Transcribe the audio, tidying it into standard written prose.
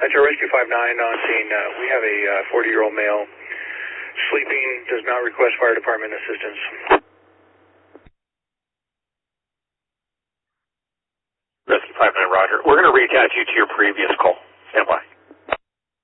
That's our Rescue 59 on scene. We have a 40-year-old male sleeping, does not request fire department assistance. Rescue 59, roger. We're going to reattach you to your previous call. Stand by.